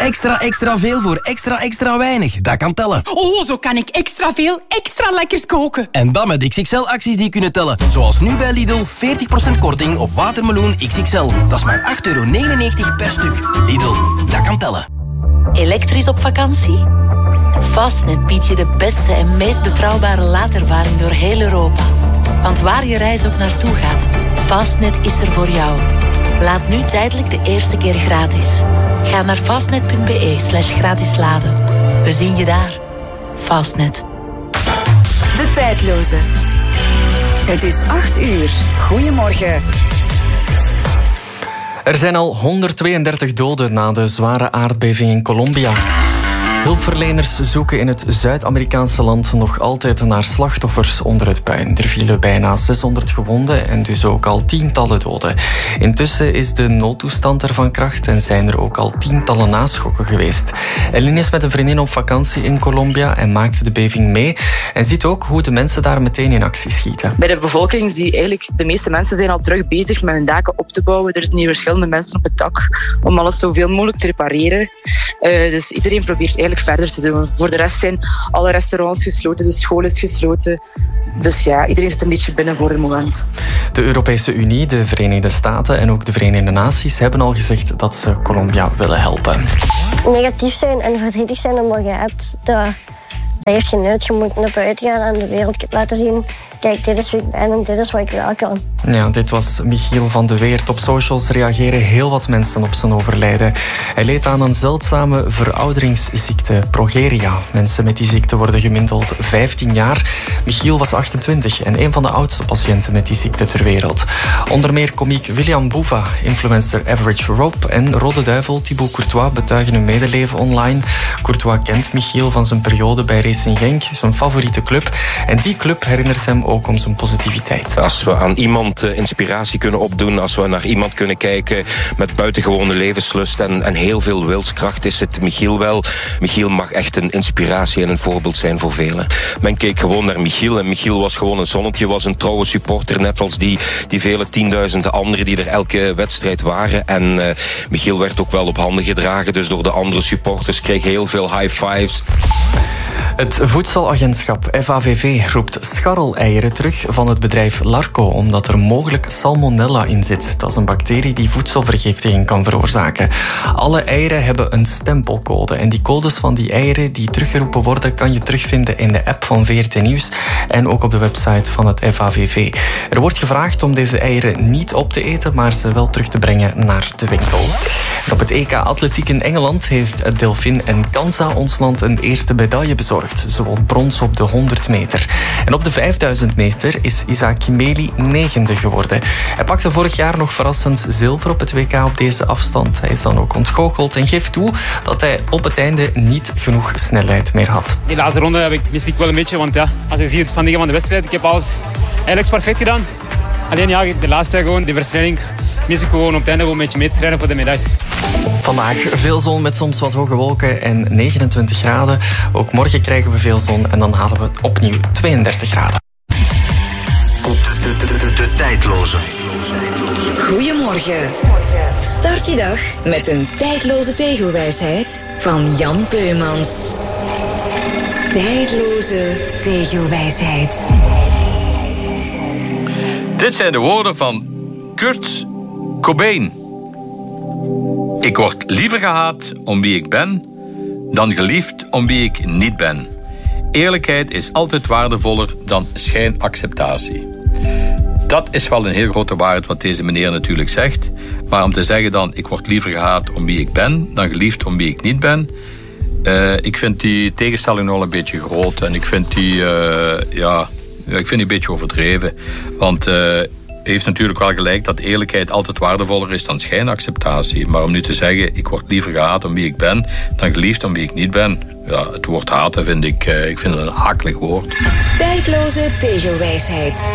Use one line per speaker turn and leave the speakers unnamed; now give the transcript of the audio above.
extra veel voor extra weinig. Dat kan tellen.
Oh, zo kan ik extra veel, extra lekkers koken.
En dat met XXL-acties die kunnen tellen. Zoals nu bij Lidl, 40% korting op watermeloen XXL. Dat is maar €8,99 per stuk. Lidl, dat kan tellen.
Elektrisch op vakantie? Fastnet biedt je de beste en meest betrouwbare laadervaring door heel Europa. Want waar je reis ook naartoe gaat, Fastnet is er voor jou. Laat nu tijdelijk de eerste keer gratis. Ga naar fastnet.be/gratis laden. We zien je daar. Fastnet.
De tijdloze. Het is 8:00. Goedemorgen.
Er zijn al 132 doden na de zware aardbeving in Colombia. Hulpverleners zoeken in het Zuid-Amerikaanse land nog altijd naar slachtoffers onder het puin. Er vielen bijna 600 gewonden en dus ook al tientallen doden. Intussen is de noodtoestand er van kracht en zijn er ook al tientallen naschokken geweest. Eline is met een vriendin op vakantie in Colombia en maakte de beving mee en ziet ook hoe de mensen daar meteen in actie schieten.
Bij de bevolking zie je eigenlijk, de meeste mensen zijn al terug bezig met hun daken op te bouwen. Er zijn hier verschillende mensen op het dak om alles zoveel mogelijk te repareren. Dus iedereen probeert eigenlijk verder te doen. Voor de rest zijn alle restaurants gesloten, de school is gesloten. Dus ja, iedereen zit een beetje binnen voor het moment.
De Europese Unie, de Verenigde Staten en ook de Verenigde Naties hebben al gezegd dat ze Colombia willen helpen.
Negatief zijn en verdrietig zijn om wat je hebt, dat heeft geen nut. Je moet naar buiten gaan en de wereld laten zien. Kijk, dit is wie ik ben en dit is wat ik wel kan.
Ja, dit was Michiel van de Weert. Op socials reageren heel wat mensen op zijn overlijden. Hij leed aan een zeldzame verouderingsziekte, progeria. Mensen met die ziekte worden gemiddeld 15 jaar. Michiel was 28 en een van de oudste patiënten met die ziekte ter wereld. Onder meer komiek William Boeva, influencer Average Rob en Rode Duivel Thibaut Courtois betuigen hun medeleven online. Courtois kent Michiel van zijn periode bij Racing Genk, zijn favoriete club. En die club herinnert hem ook om zijn positiviteit.
Als we aan iemand inspiratie kunnen opdoen, als we naar iemand kunnen kijken met buitengewone levenslust en heel veel wilskracht, is het Michiel wel. Michiel mag echt een inspiratie en een voorbeeld zijn voor velen. Men keek gewoon naar Michiel en Michiel was gewoon een zonnetje, was een trouwe supporter, net als die vele tienduizenden anderen die er elke wedstrijd waren. En Michiel werd ook wel op handen gedragen, dus door de andere supporters, kreeg heel veel high fives.
Het voedselagentschap FAVV roept scharreleieren terug van het bedrijf Larco omdat er mogelijk salmonella in zit. Dat is een bacterie die voedselvergiftiging kan veroorzaken. Alle eieren hebben een stempelcode en die codes van die eieren die teruggeroepen worden kan je terugvinden in de app van VRT Nieuws en ook op de website van het FAVV. Er wordt gevraagd om deze eieren niet op te eten, maar ze wel terug te brengen naar de winkel. En op het EK Atletiek in Engeland heeft Delphine Encansa ons land een eerste medaille bezorgd. Ze won brons op de 100 meter. En op de 5000 meter is Isaac Kimeli 9e geworden. Hij pakte vorig jaar nog verrassend zilver op het WK op deze afstand. Hij is dan ook ontgoocheld en geeft toe dat hij op het einde niet genoeg snelheid meer had.
Die laatste ronde miste ik wel een beetje, want ja, als je ziet het standingen van de wedstrijd, ik heb alles eigenlijk perfect gedaan. Alleen ja, de laatste gewoon, de versnelling, mis ik gewoon op het einde gewoon een beetje mee te strijden voor de medailles.
Vandaag veel zon met soms wat hoge wolken en 29 graden. Ook morgen krijgen we veel zon en dan halen we opnieuw 32 graden.
De tijdloze.
Goedemorgen. Start je dag met een tijdloze tegelwijsheid van Jan Peumans. Tijdloze tegelwijsheid.
Dit zijn de woorden van Kurt Cobain. Ik word liever gehaat om wie ik ben dan geliefd om wie ik niet ben. Eerlijkheid is altijd waardevoller dan schijnacceptatie. Dat is wel een heel grote waarheid wat deze meneer natuurlijk zegt. Maar om te zeggen dan, ik word liever gehaat om wie ik ben dan geliefd om wie ik niet ben. Ik vind die tegenstelling nog een beetje groot. En ik vind die, ik vind die een beetje overdreven. Want hij heeft natuurlijk wel gelijk dat eerlijkheid altijd waardevoller is dan schijnacceptatie. Maar om nu te zeggen, ik word liever gehaat om wie ik ben dan geliefd om wie ik niet ben. Ja, het woord haten vind ik vind het een akelig woord.
Tijdloze tegelwijsheid.